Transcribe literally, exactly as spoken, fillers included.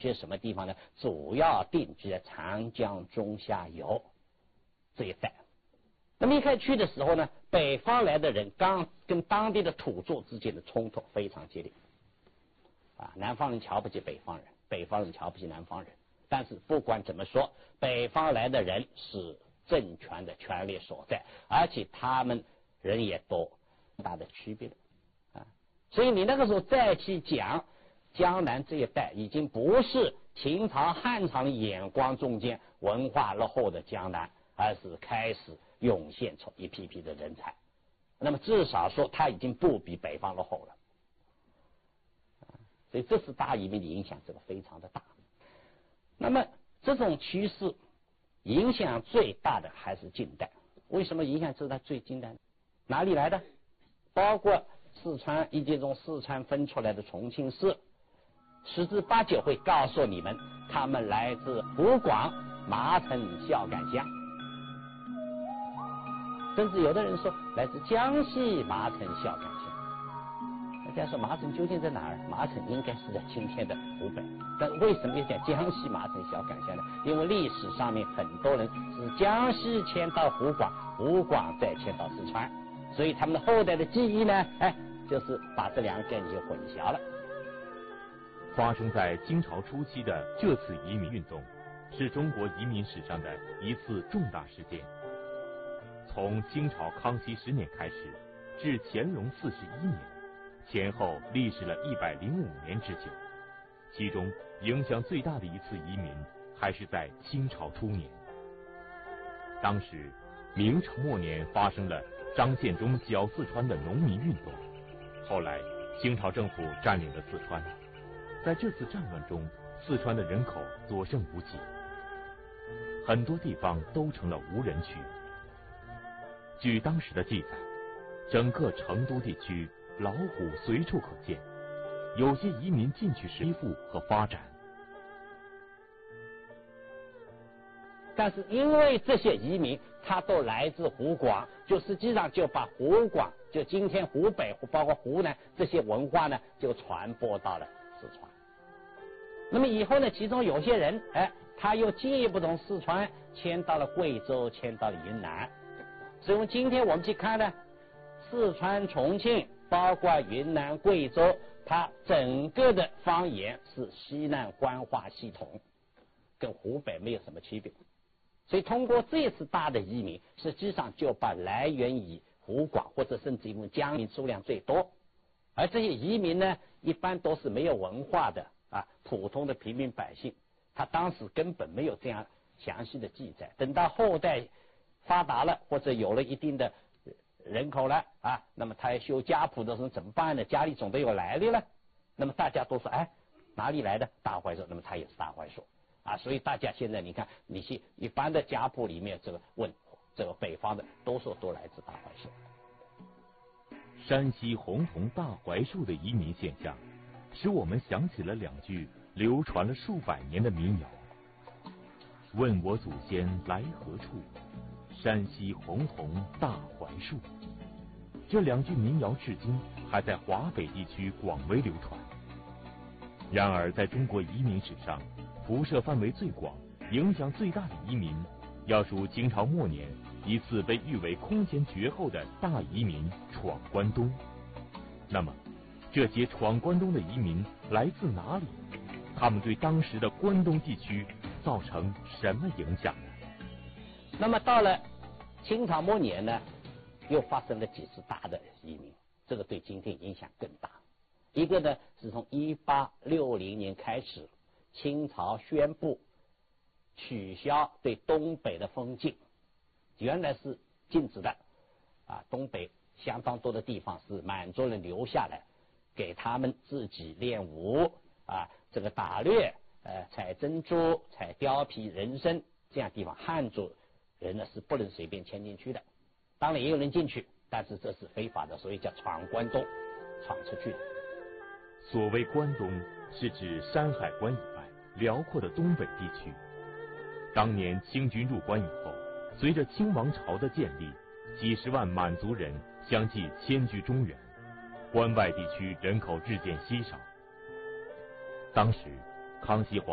居什么地方呢？主要定居在长江中下游这一带。那么一开始去的时候呢，北方来的人刚跟当地的土著之间的冲突非常激烈啊，南方人瞧不起北方人，北方人瞧不起南方人。但是不管怎么说，北方来的人是政权的权力所在，而且他们人也多，大的区别的啊。所以你那个时候再去讲江南这一带，已经不是秦朝汉朝的眼光中间文化落后的江南，而是开始涌现出一批批的人才。那么至少说他已经不比北方落后了，所以这是大移民的影响，这个非常的大。那么这种趋势影响最大的还是近代。为什么影响最大最近代？哪里来的？包括四川以及从四川分出来的重庆市，十之八九会告诉你们，他们来自湖广麻城孝感乡，甚至有的人说来自江西麻城孝感乡。大家说麻城究竟在哪儿？麻城应该是在今天的湖北，但为什么要讲江西麻城孝感乡呢？因为历史上面很多人是江西迁到湖广，湖广再迁到四川，所以他们的后代的记忆呢，哎，就是把这两个概念就混淆了。 发生在清朝初期的这次移民运动，是中国移民史上的一次重大事件。从清朝康熙十年开始，至乾隆四十一年，前后历时了一百零五年之久。其中影响最大的一次移民，还是在清朝初年。当时明朝末年发生了张献忠剿四川的农民运动，后来清朝政府占领了四川。在这次战乱中，四川的人口所剩无几，很多地方都成了无人区。据当时的记载，整个成都地区老虎随处可见，有些移民进去时恢复和发展。 但是因为这些移民他都来自湖广，就实际上就把湖广，就今天湖北包括湖南这些文化呢，就传播到了四川。那么以后呢，其中有些人哎，他又进一步从四川迁到了贵州，迁到了云南。所以今天我们去看呢，四川、重庆包括云南、贵州，它整个的方言是西南官话系统，跟湖北没有什么区别。所以通过这次大的移民，实际上就把来源于湖广或者甚至于江民数量最多，而这些移民呢，一般都是没有文化的啊，普通的平民百姓，他当时根本没有这样详细的记载。等到后代发达了或者有了一定的人口了啊，那么他要修家谱的时候怎么办呢？家里总得有来历了。那么大家都说，哎，哪里来的大槐树？那么他也是大槐树啊。所以大家现在你看，你去一般的家谱里面，这个问这个北方的，多数都来自大槐树。 山西红红大槐树的移民现象，使我们想起了两句流传了数百年的民谣：问我祖先来何处，山西红红大槐树。这两句民谣至今还在华北地区广为流传。然而在中国移民史上，辐射范围最广、影响最大的移民，要数清朝末年一次被誉为空前绝后的大移民闯关东。那么这些闯关东的移民来自哪里？他们对当时的关东地区造成什么影响呢？ 那么到了清朝末年呢，又发生了几次大的移民，这个对今天影响更大。一个呢是从一八六零年开始，清朝宣布取消对东北的封禁，原来是禁止的啊，东北相当多的地方是满族人留下来，给他们自己练武啊，这个打猎、呃采珍珠、采貂皮、人参这样地方，汉族人呢是不能随便迁进去的。当然也有人进去，但是这是非法的，所以叫闯关东，闯出去的。 所谓关东，是指山海关以外辽阔的东北地区。当年清军入关以后，随着清王朝的建立，几十万满族人相继迁居中原，关外地区人口日渐稀少。当时康熙皇